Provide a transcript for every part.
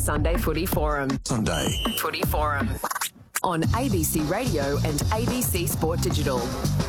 Sunday Footy Forum. Sunday Footy Forum on ABC Radio and ABC Sport Digital.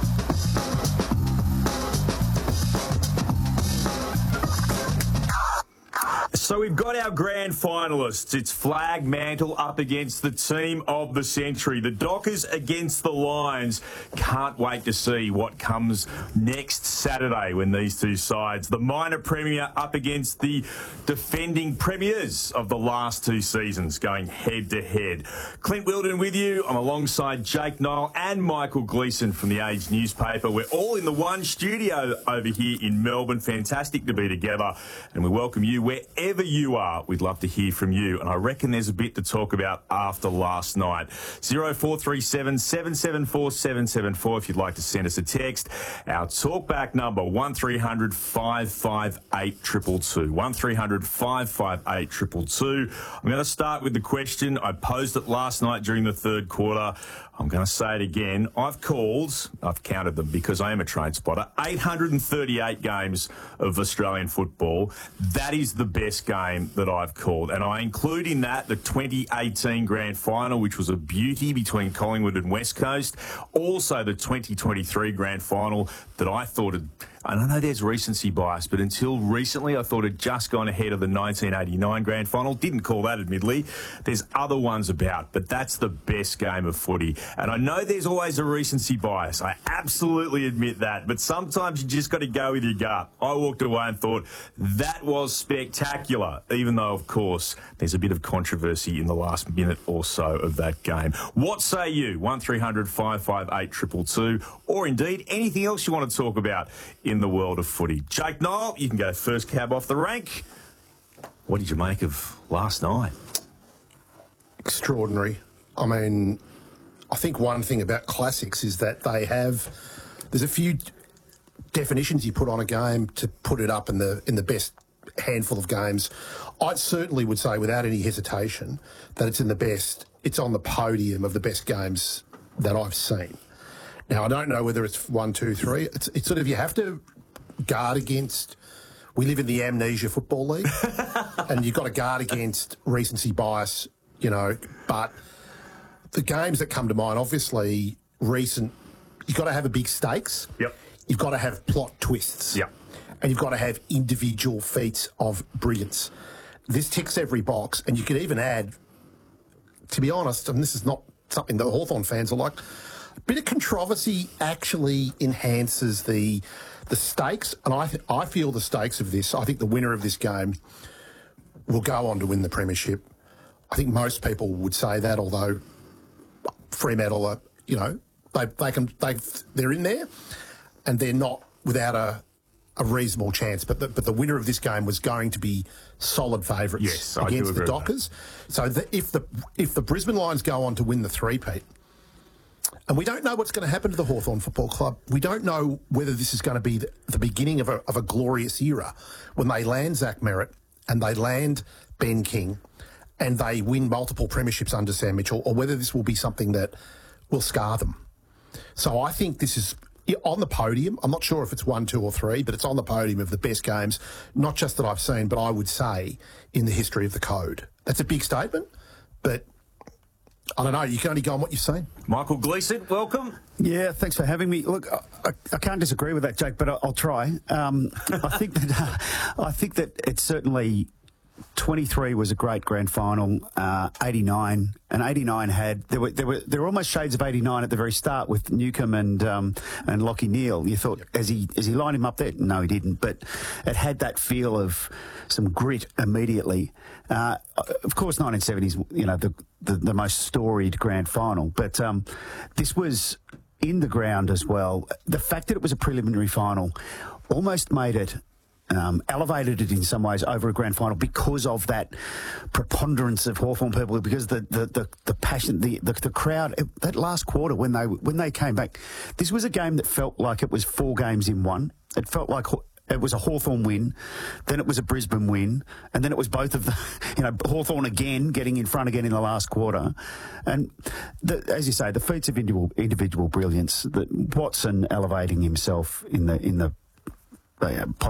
So we've got our grand finalists. It's Flag Mantle up against the team of the century. The Dockers against the Lions. Can't wait to see what comes next Saturday when these two sides. The minor premier up against the defending premiers of the last two seasons, going head to head. Clint Wilden with you. I'm alongside Jake Niall and Michael Gleeson from the Age newspaper. We're all in the one studio over here in Melbourne. Fantastic to be together, and we welcome you wherever you are. We'd love to hear from you, and I reckon there's a bit to talk about after last night. 0437 774 774 if you'd like to send us a text. Our talkback number 1300 558 222. 1300 558 222. I'm going to start with the question. I posed it last night during the third quarter. I'm going to say it again. I've counted them because I am a trained spotter, 838 games of Australian football. That is the best game that I've called. And I include in that the 2018 Grand Final, which was a beauty between Collingwood and West Coast. Also the 2023 Grand Final that I thought had, and I know there's recency bias, but until recently I thought had just gone ahead of the 1989 Grand Final. Didn't call that, admittedly. There's other ones about, but that's the best game of footy. And I know there's always a recency bias. I absolutely admit that. But sometimes you just got to go with your gut. I walked away and thought that was spectacular, even though, of course, there's a bit of controversy in the last minute or so of that game. What say you? 1300 558 222, or indeed anything else you want to talk about in the world of footy. Jake Niall, you can go first cab off the rank. What did you make of last night? Extraordinary. I mean, I think one thing about classics is that there's a few definitions you put on a game to put it up in the best handful of games. I certainly would say without any hesitation that it's on the podium of the best games that I've seen. Now, I don't know whether it's 1, 2, 3. It's sort of, you have to guard against, we live in the amnesia football league, and you've got to guard against recency bias, but the games that come to mind, obviously, you've got to have a big stakes. Yep. You've got to have plot twists. Yep. And you've got to have individual feats of brilliance. This ticks every box, and you could even add, to be honest, and this is not something that Hawthorn fans are like, a bit of controversy actually enhances the stakes, and I feel the stakes of this. I think the winner of this game will go on to win the premiership. I think most people would say that, although Fremantle are, they're in there, and they're not without a reasonable chance. But the winner of this game was going to be solid favourites against the Dockers. So if the Brisbane Lions go on to win the three-peat, and we don't know what's going to happen to the Hawthorn Football Club. We don't know whether this is going to be the beginning of a glorious era when they land Zach Merritt and they land Ben King and they win multiple premierships under Sam Mitchell, or whether this will be something that will scar them. So I think this is on the podium. I'm not sure if it's 1, 2 or 3, but it's on the podium of the best games, not just that I've seen, but I would say in the history of the code. That's a big statement, but I don't know. You can only go on what you've seen. Michael Gleeson, welcome. Yeah, thanks for having me. Look, I can't disagree with that, Jake, but I'll try. I think that it's certainly 23 was a great grand final. 89 and 89 had there were almost shades of 89 at the very start with Newcombe and Lachie Neale. You thought, as he lined him up there? No, he didn't. But it had that feel of some grit immediately. Of course, 1970s, the most storied grand final. But this was in the ground as well. The fact that it was a preliminary final almost made it. Elevated it in some ways over a grand final because of that preponderance of Hawthorn people, because the passion, the crowd, that last quarter when they came back, this was a game that felt like it was 4 games in one. It felt like it was a Hawthorn win, then it was a Brisbane win, and then it was both of the, Hawthorn again getting in front again in the last quarter. And as you say, the feats of individual brilliance, that Watson elevating himself in the